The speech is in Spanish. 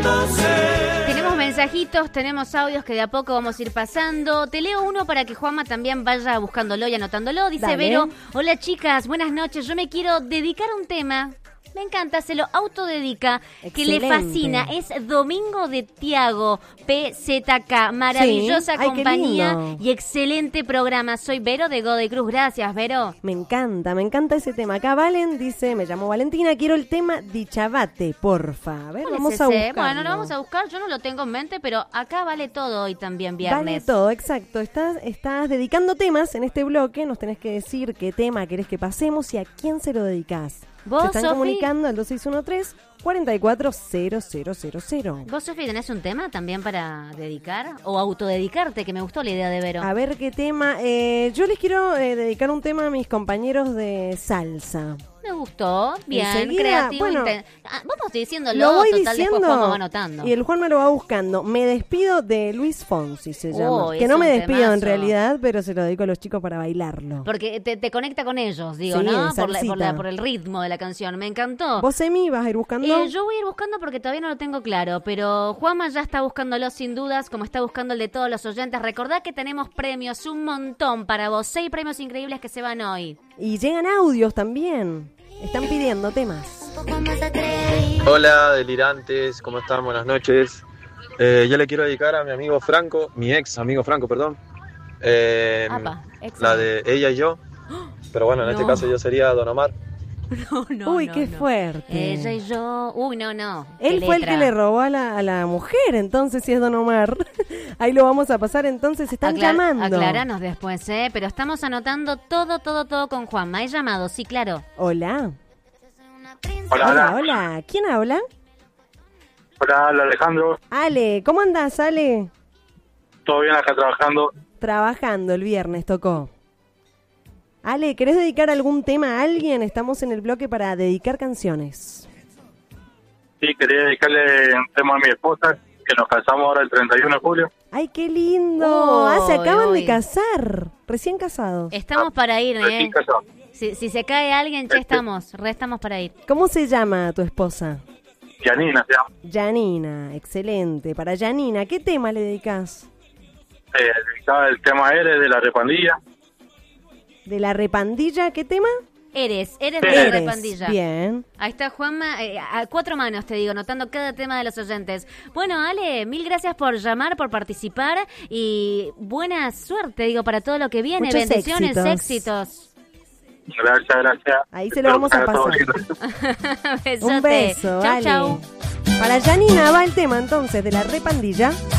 Tenemos mensajitos, tenemos audios que de a poco vamos a ir pasando. Te leo uno para que Juanma también vaya buscándolo y anotándolo. Dice Dale. Vero, hola chicas, buenas noches. Yo me quiero dedicar a un tema. Me encanta, se lo autodedica, que le Excelente. fascina. Es Domingo de Tiago, PZK. Maravillosa Sí. Ay, qué compañía lindo. y excelente programa. Soy Vero de Godoy Cruz. Gracias, Vero. Me encanta ese tema. Acá Valen dice, me llamo Valentina, quiero el tema Dichabate, porfa. A ver, ¿Cuál vamos es a ese? buscarlo. Bueno, lo vamos a buscar. Yo no lo tengo en mente, pero acá vale todo hoy también, viernes. Vale todo, exacto. Estás dedicando temas en este bloque. Nos tenés que decir qué tema querés que pasemos y a quién se lo dedicás. ¿Vos, Se están Sofi? comunicando al 2613-440000. ¿Vos, Sofi, tenés un tema también para dedicar? ¿O autodedicarte? Que me gustó la idea de Vero. A ver qué tema. Yo les quiero dedicar un tema a mis compañeros de salsa. Me gustó. Bien, Enseguida, creativo. bueno, vamos diciéndolo. Lo voy total, diciendo después Juanma va anotando. y el Juan me lo va buscando. Me despido de Luis Fonsi, se llama. Es Que no un me despido en temazo. realidad, pero se lo dedico a los chicos para bailarlo. Porque te conecta con ellos, digo, Sí, ¿no? en salsita. Por el ritmo de la canción. Me encantó. ¿Vos, Emi, vas a ir buscando? Yo voy a ir buscando porque todavía no lo tengo claro, pero Juanma ya está buscándolo sin dudas, como está buscando el de todos los oyentes. Recordá que tenemos premios, un montón para vos, 6 premios increíbles que se van hoy. Y llegan audios también. Están pidiendo temas. Hola, delirantes, ¿cómo están? Buenas noches. Yo le quiero dedicar a mi amigo Franco, mi ex amigo Franco, perdón. Apa, La de Ella y Yo. Pero bueno, en No. este caso yo sería Don Omar. Uy, qué fuerte. Ella y yo. Uy, no. Él Qué fue el letra. que le robó a la mujer, entonces, si es Don Omar. Ahí lo vamos a pasar, entonces, están llamando. Aclaranos después, pero estamos anotando todo con Juanma. Hay llamado, sí, claro. Hola. Hola. Hola. ¿Quién habla? Hola, Alejandro. Ale, ¿cómo andás, Ale? ¿Todo bien acá trabajando? Trabajando, el viernes tocó. Ale, ¿querés dedicar algún tema a alguien? Estamos en el bloque para dedicar canciones. Sí, quería dedicarle un tema a mi esposa, que nos casamos ahora el 31 de julio. ¡Ay, qué lindo! Se Uy, acaban uy. de casar. Recién casados. Estamos para ir, Recién casado. Si se cae alguien, ya estamos para ir. ¿Cómo se llama tu esposa? Yanina se llama. Janina, excelente. Para Janina, ¿qué tema le dedicas? Dedicaba el tema Eres de la Repandilla. ¿De la repandilla qué tema? Eres de Eres. la repandilla. Bien. Ahí está Juanma, a 4 manos te digo, notando cada tema de los oyentes. Bueno, Ale, mil gracias por llamar, por participar y buena suerte, digo, para todo lo que viene. Muchos Bendiciones, éxitos. Gracias. Ahí se lo vamos a Espero que pasar. haga todo bien. Besote. Un beso, Chau, Ale. chau. Para Janina va el tema entonces de la repandilla.